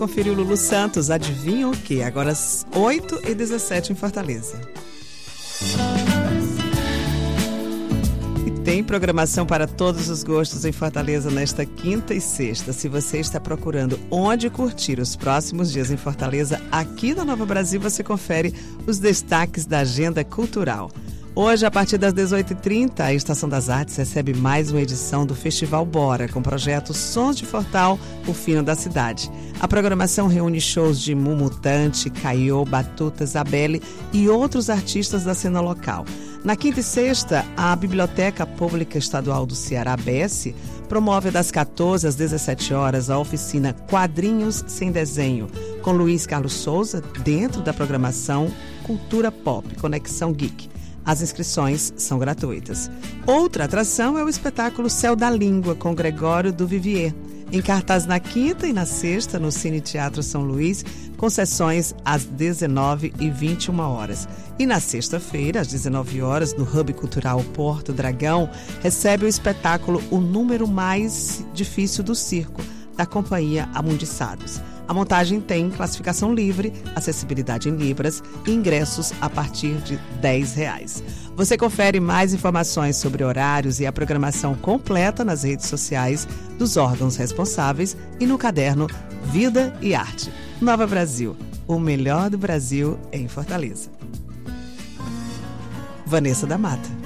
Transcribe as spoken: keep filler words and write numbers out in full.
Conferiu Lulu Santos, adivinha o quê? Agora às oito e dezessete em Fortaleza. E tem programação para todos os gostos em Fortaleza nesta quinta e sexta. Se você está procurando onde curtir os próximos dias em Fortaleza, aqui na Nova Brasil você confere os destaques da agenda cultural. Hoje, a partir das dezoito e trinta, a Estação das Artes recebe mais uma edição do Festival Bora, com o projeto Sons de Fortal, o Fino da Cidade. A programação reúne shows de Mumutante, Caiô, Batuta, Zabelle e outros artistas da cena local. Na quinta e sexta, a Biblioteca Pública Estadual do Ceará, B E S, promove das quatorze às dezessete horas a oficina Quadrinhos Sem Desenho, com Luiz Carlos Souza, dentro da programação Cultura Pop, Conexão Geek. As inscrições são gratuitas. Outra atração é o espetáculo Céu da Língua, com Gregório do Vivier, em cartaz na quinta e na sexta no Cine Teatro São Luís, com sessões às dezenove e vinte e uma horas. E na sexta-feira, às dezenove horas, no Hub Cultural Porto Dragão, recebe o espetáculo O Número Mais Difícil do Circo, da companhia Amundiçados. A montagem tem classificação livre, acessibilidade em libras e ingressos a partir de dez reais. Você confere mais informações sobre horários e a programação completa nas redes sociais dos órgãos responsáveis e no caderno Vida e Arte. Nova Brasil, o melhor do Brasil em Fortaleza. Vanessa da Mata.